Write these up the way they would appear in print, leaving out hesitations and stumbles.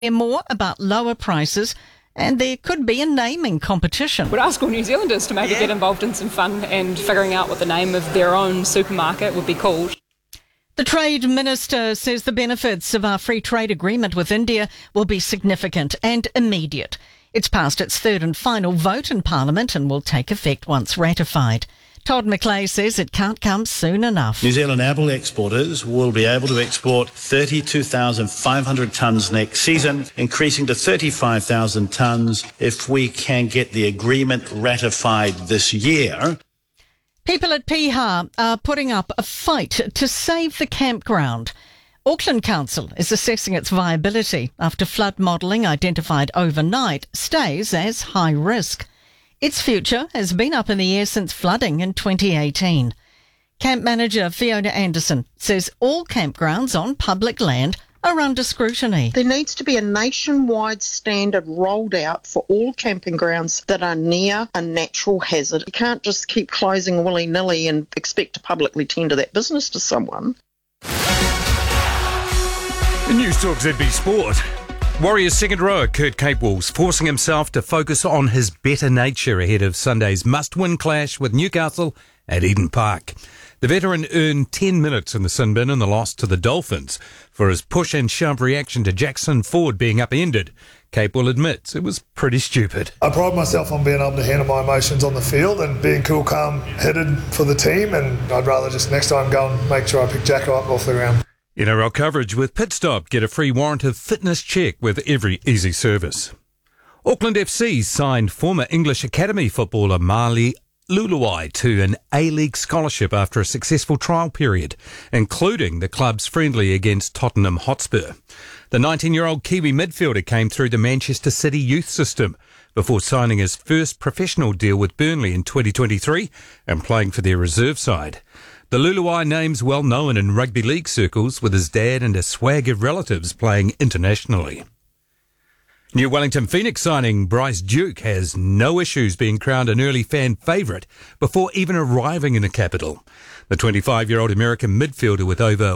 hear more about lower prices, and there could be a naming competition. Would ask all New Zealanders to maybe get involved in some fun and figuring out what the name of their own supermarket would be called. The Trade Minister says the benefits of our free trade agreement with India will be significant and immediate. It's passed its third and final vote in Parliament and will take effect once ratified. Todd McLay says it can't come soon enough. New Zealand apple exporters will be able to export 32,500 tonnes next season, increasing to 35,000 tonnes if we can get the agreement ratified this year. People at Piha are putting up a fight to save the campground. Auckland Council is assessing its viability after flood modelling identified overnight stays as high risk. Its future has been up in the air since flooding in 2018. Camp manager Fiona Anderson says all campgrounds on public land are under scrutiny. There needs to be a nationwide standard rolled out for all camping grounds that are near a natural hazard. You can't just keep closing willy-nilly and expect to publicly tender that business to someone. News Talk ZB Sport. Warriors second rower Kurt Capewell's forcing himself to focus on his better nature ahead of Sunday's must-win clash with Newcastle at Eden Park. The veteran earned 10 minutes in the sin bin in the loss to the Dolphins for his push and shove reaction to Jackson Ford being upended. Capewell admits it was pretty stupid. I pride myself on being able to handle my emotions on the field and being cool, calm, headed for the team, and I'd rather just next time go and make sure I pick Jacko up off the ground. NRL coverage with Pitstop. Get a free warrant of fitness check with every easy service. Auckland FC signed former English Academy footballer Marley Luluai to an A-League scholarship after a successful trial period, including the club's friendly against Tottenham Hotspur. The 19-year-old Kiwi midfielder came through the Manchester City youth system before signing his first professional deal with Burnley in 2023 and playing for their reserve side. The Luluai name's well known in rugby league circles, with his dad and a swag of relatives playing internationally. New Wellington Phoenix signing Bryce Duke has no issues being crowned an early fan favourite before even arriving in the capital. The 25-year-old American midfielder with over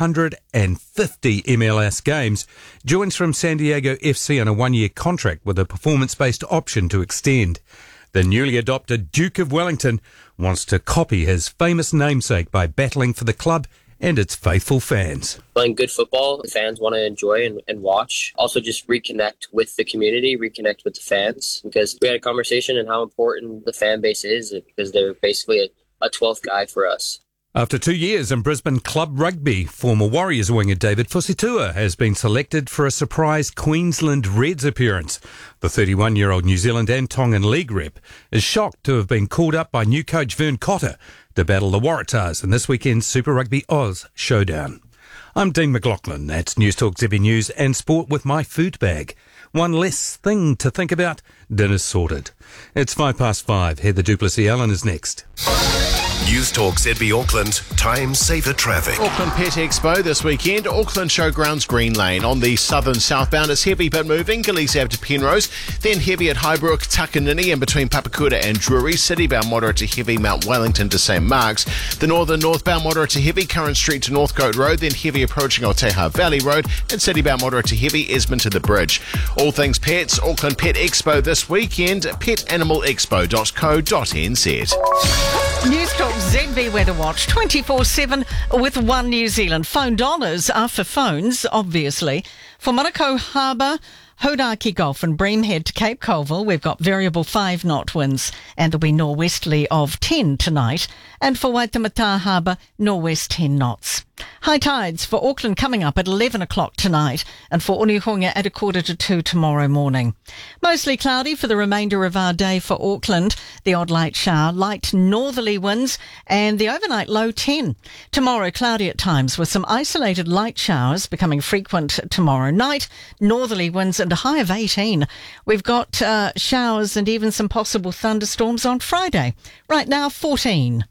150 MLS games joins from San Diego FC on a one-year contract with a performance-based option to extend. The newly adopted Duke of Wellington wants to copy his famous namesake by battling for the club and its faithful fans. Playing good football, fans want to enjoy and watch. Also just reconnect with the community, reconnect with the fans, because we had a conversation on how important the fan base is, because they're basically a 12th guy for us. After 2 years in Brisbane club rugby, former Warriors winger David Fusitua has been selected for a surprise Queensland Reds appearance. The 31-year-old New Zealand and Tongan League rep is shocked to have been called up by new coach Vern Cotter to battle the Waratahs in this weekend's Super Rugby Oz showdown. I'm Dean McLaughlin. That's News Talk ZB News and Sport with my food bag. One less thing to think about. Dinner's sorted. It's 5:05. Heather Duplessis-Allen is next. News Talk ZB Auckland, time saver traffic. Auckland Pet Expo this weekend, Auckland Showgrounds Green Lane. On the southern southbound, it's heavy but moving, Gillies Ave to Penrose, then heavy at Highbrook, Takanini, and between Papakura and Drury, citybound moderate to heavy, Mount Wellington to St Mark's. The northern northbound moderate to heavy, Current Street to Northcote Road, then heavy approaching Oteha Valley Road, and citybound moderate to heavy, Esmond to the bridge. All things pets, Auckland Pet Expo this weekend, petanimalexpo.co.nz. News Talk ZB Weather Watch 24/7 with One New Zealand. Phone dollars are for phones, obviously. For Manukau Harbour, Hodaki Gulf and Breamhead to Cape Colville, we've got variable 5-knot winds and there'll be norwesterly of 10 tonight. And for Waitemata Harbour, northwest 10 knots. High tides for Auckland coming up at 11 o'clock tonight and for Onehunga at 1:45 tomorrow morning. Mostly cloudy for the remainder of our day for Auckland. The odd light shower, light northerly winds and the overnight low 10. Tomorrow cloudy at times with some isolated light showers becoming frequent tomorrow night. Northerly winds and a high of 18. We've got showers and even some possible thunderstorms on Friday. Right now 14.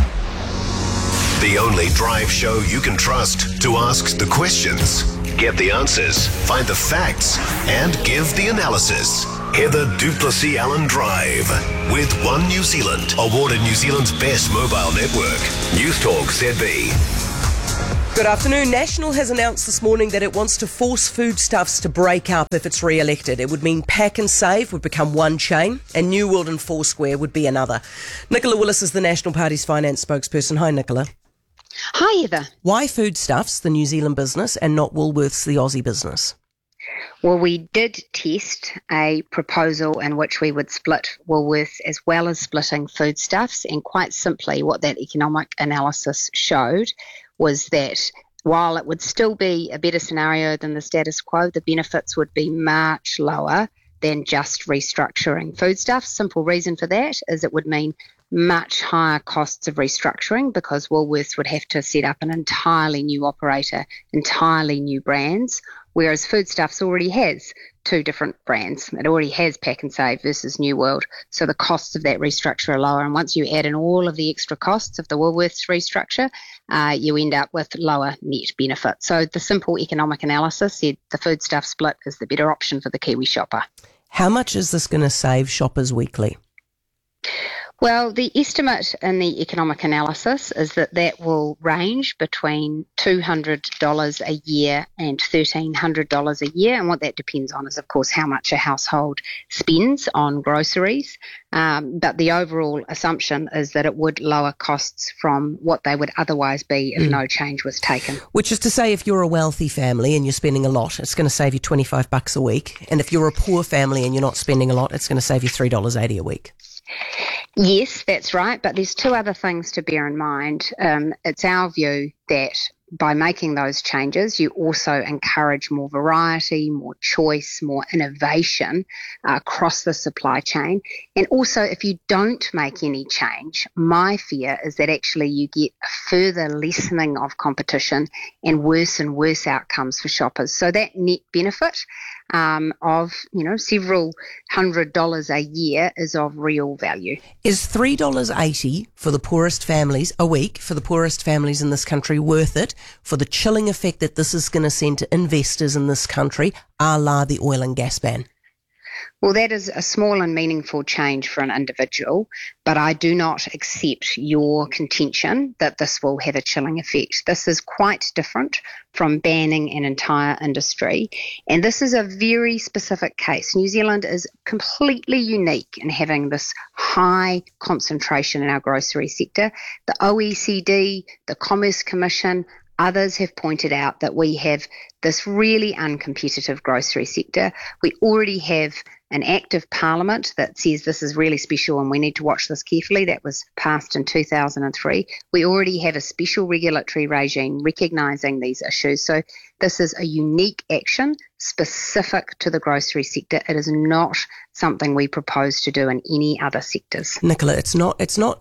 The only drive show you can trust to ask the questions, get the answers, find the facts, and give the analysis. Heather Duplessis-Allen Drive with One New Zealand, awarded New Zealand's best mobile network. News Talk ZB. Good afternoon. National has announced this morning that it wants to force Foodstuffs to break up if it's re-elected. It would mean Pack and Save would become one chain and New World and Foursquare would be another. Nicola Willis is the National Party's finance spokesperson. Hi, Nicola. Hi, Heather. Why Foodstuffs, the New Zealand business, and not Woolworths, the Aussie business? Well, we did test a proposal in which we would split Woolworths as well as splitting Foodstuffs, and quite simply what that economic analysis showed was that while it would still be a better scenario than the status quo, the benefits would be much lower than just restructuring Foodstuffs. Simple reason for that is it would mean much higher costs of restructuring because Woolworths would have to set up an entirely new operator, entirely new brands, whereas Foodstuffs already has two different brands. It already has Pack and Save versus New World. So the costs of that restructure are lower. And once you add in all of the extra costs of the Woolworths restructure, you end up with lower net benefit. So the simple economic analysis said the Foodstuff split is the better option for the Kiwi shopper. How much is this going to save shoppers weekly? Well, the estimate in the economic analysis is that that will range between $200 a year and $1,300 a year. And what that depends on is, of course, how much a household spends on groceries. But the overall assumption is that it would lower costs from what they would otherwise be if no change was taken. Which is to say, if you're a wealthy family and you're spending a lot, it's going to save you $25 a week. And if you're a poor family and you're not spending a lot, it's going to save you $3.80 a week. Yes, that's right. But there's two other things to bear in mind. It's our view that by making those changes, you also encourage more variety, more choice, more innovation across the supply chain. And also, if you don't make any change, my fear is that actually you get a further lessening of competition and worse outcomes for shoppers. So that net benefit of, several $100s a year is of real value. Is $3.80 for the poorest families a week, for the poorest families in this country, worth it for the chilling effect that this is going to send to investors in this country, a la the oil and gas ban? Well, that is a small and meaningful change for an individual, but I do not accept your contention that this will have a chilling effect. This is quite different from banning an entire industry, and this is a very specific case. New Zealand is completely unique in having this high concentration in our grocery sector. The OECD, the Commerce Commission, others have pointed out that we have this really uncompetitive grocery sector. We already have an act of parliament that says this is really special and we need to watch this carefully. That was passed in 2003. We already have a special regulatory regime recognising these issues. So this is a unique action specific to the grocery sector. It is not something we propose to do in any other sectors. Nicola, it's not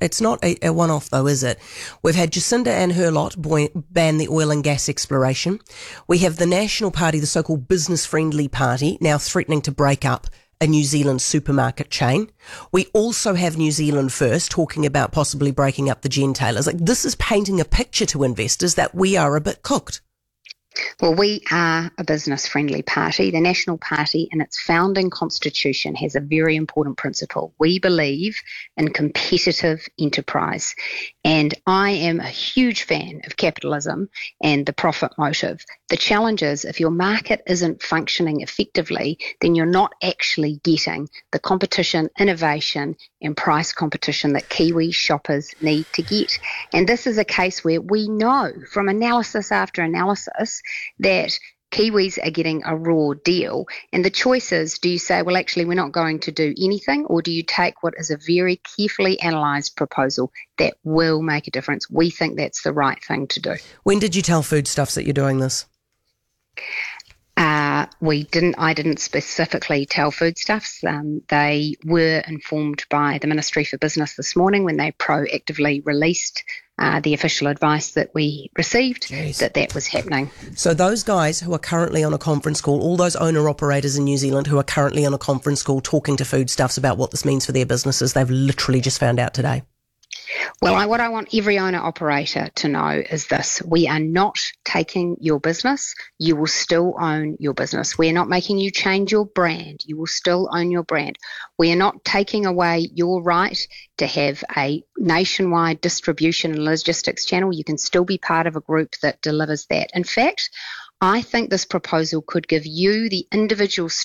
a one-off though, is it? We've had Jacinda and her lot ban the oil and gas exploration. We have the National Party, the so-called business-friendly party, now threatening to break up a New Zealand supermarket chain. We also have New Zealand First talking about possibly breaking up the gentailers. Like, this is painting a picture to investors that we are a bit cooked. Well, we are a business-friendly party. The National Party, in its founding constitution, has a very important principle. We believe in competitive enterprise. And I am a huge fan of capitalism and the profit motive. The challenge is, if your market isn't functioning effectively, then you're not actually getting the competition, innovation, and price competition that Kiwi shoppers need to get. And this is a case where we know from analysis after analysis that Kiwis are getting a raw deal. And the choice is, do you say, well, actually, we're not going to do anything, or do you take what is a very carefully analysed proposal that will make a difference? We think that's the right thing to do. When did you tell Foodstuffs that you're doing this? I didn't specifically tell Foodstuffs. They were informed by the Ministry for Business this morning when they proactively released the official advice that we received that was happening. So those guys who are currently on a conference call, all those owner-operators in New Zealand who are currently on a conference call talking to Foodstuffs about what this means for their businesses, they've literally just found out today. Well, what I want every owner-operator to know is this. We are not taking your business. You will still own your business. We are not making you change your brand. You will still own your brand. We are not taking away your right to have a nationwide distribution and logistics channel. You can still be part of a group that delivers that. In fact, I think this proposal could give you, the individual